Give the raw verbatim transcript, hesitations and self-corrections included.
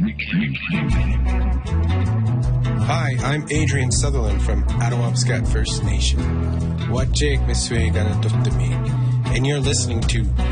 Hi, I'm Adrian Sutherland from Attawamskat First Nation. Wajek Miswe Ganatutami, and you're listening to